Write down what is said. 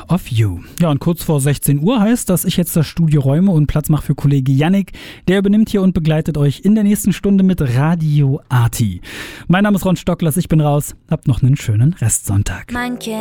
of You. Ja, und kurz vor 16 Uhr heißt, dass ich jetzt das Studio räume und Platz mache für Kollege Yannick. Der übernimmt hier und begleitet euch in der nächsten Stunde mit Radio Arti. Mein Name ist Ron Stocklers, ich bin raus. Habt noch einen schönen Restsonntag.